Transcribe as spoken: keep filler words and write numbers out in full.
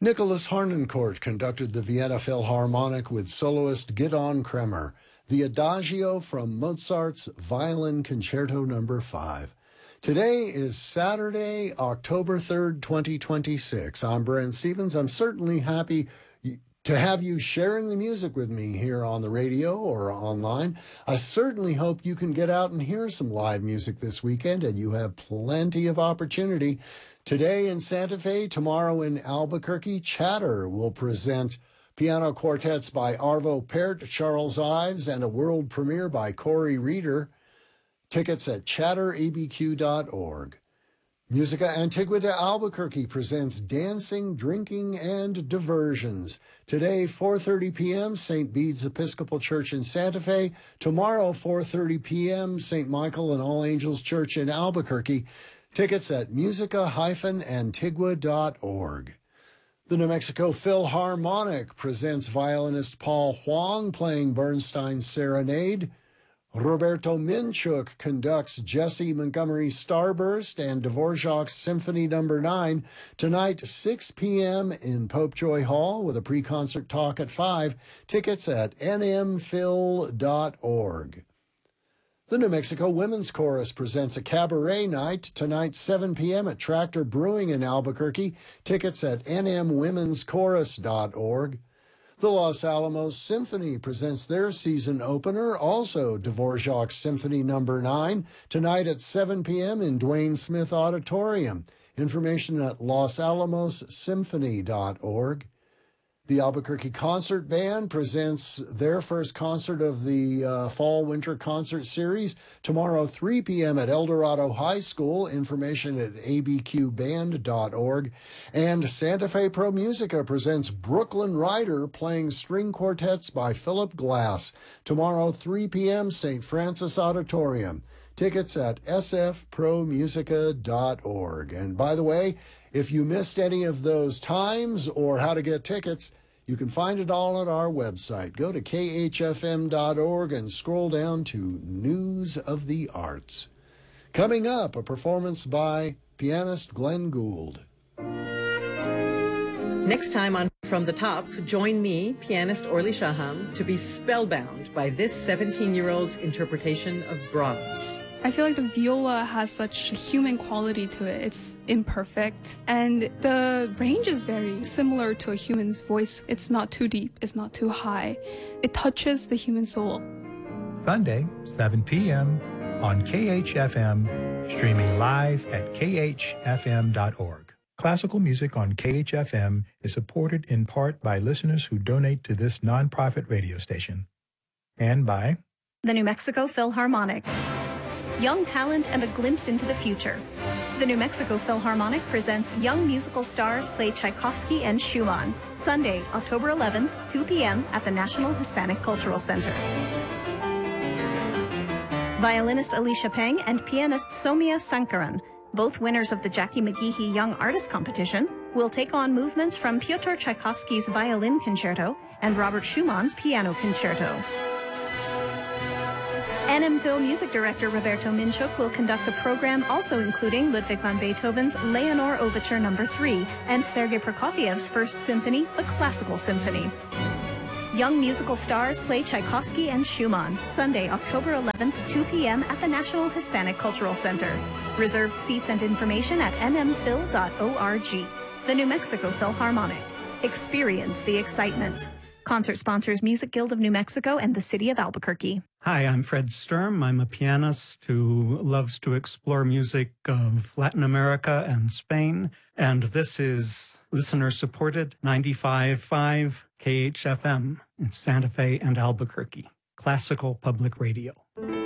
Nicholas Harnoncourt conducted the Vienna Philharmonic with soloist Gidon Kremer, the Adagio from Mozart's Violin Concerto Number five. Today is Saturday, October third, twenty twenty-six. I'm Brent Stevens. I'm certainly happy to have you sharing the music with me here on the radio or online. I certainly hope you can get out and hear some live music this weekend, and you have plenty of opportunity. Today in Santa Fe, tomorrow in Albuquerque, Chatter will present piano quartets by Arvo Pärt, Charles Ives, and a world premiere by Corey Reeder. Tickets at chatter a b q dot org. Musica Antigua de Albuquerque presents Dancing, Drinking, and Diversions. Today, four thirty p.m., Saint Bede's Episcopal Church in Santa Fe. Tomorrow, four thirty p.m., Saint Michael and All Angels Church in Albuquerque. Tickets at musica dash antigua dot org. The New Mexico Philharmonic presents violinist Paul Huang playing Bernstein's Serenade. Roberto Minchuk conducts Jesse Montgomery's Starburst and Dvorak's Symphony Number nine tonight, six p.m. in Popejoy Hall with a pre-concert talk at five. Tickets at n m phil dot org. The New Mexico Women's Chorus presents a cabaret night tonight, seven p.m. at Tractor Brewing in Albuquerque. Tickets at n m women's chorus dot org. The Los Alamos Symphony presents their season opener, also Dvorak's Symphony Number nine, tonight at seven p.m. in Dwayne Smith Auditorium. Information at los alamos symphony dot org. The Albuquerque Concert Band presents their first concert of the uh, Fall-Winter Concert Series tomorrow, three p.m. at El Dorado High School. Information at a b q band dot org. And Santa Fe Pro Musica presents Brooklyn Rider playing string quartets by Philip Glass. Tomorrow, three p.m., Saint Francis Auditorium. Tickets at s f pro musica dot org. And by the way, if you missed any of those times or how to get tickets, you can find it all at our website. Go to k h f m dot org and scroll down to News of the Arts. Coming up, a performance by pianist Glenn Gould. Next time on From the Top, join me, pianist Orly Shaham, to be spellbound by this seventeen-year-old's interpretation of Brahms. I feel like the viola has such a human quality to it. It's imperfect. And the range is very similar to a human's voice. It's not too deep. It's not too high. It touches the human soul. Sunday, seven p.m. on K H F M, streaming live at k h f m dot org. Classical music on K H F M is supported in part by listeners who donate to this nonprofit radio station. And by the New Mexico Philharmonic. Young talent and a glimpse into the future. The New Mexico Philharmonic presents Young Musical Stars Play Tchaikovsky and Schumann. Sunday, October eleventh, two p.m. at the National Hispanic Cultural Center. Violinist Alicia Peng and pianist Somya Sankaran, both winners of the Jackie McGeehee Young Artist Competition, will take on movements from Pyotr Tchaikovsky's Violin Concerto and Robert Schumann's Piano Concerto. N M Phil music director Roberto Minchuk will conduct the program, also including Ludwig van Beethoven's Leonore Overture Number three and Sergei Prokofiev's First Symphony, the Classical Symphony. Young musical stars play Tchaikovsky and Schumann, Sunday, October eleventh, two p.m. at the National Hispanic Cultural Center. Reserved seats and information at n m phil dot org. The New Mexico Philharmonic. Experience the excitement. Concert sponsors Music Guild of New Mexico and the City of Albuquerque. Hi, I'm Fred Sturm. I'm a pianist who loves to explore music of Latin America and Spain. And this is listener-supported ninety-five point five K H F M in Santa Fe and Albuquerque. Classical Public Radio.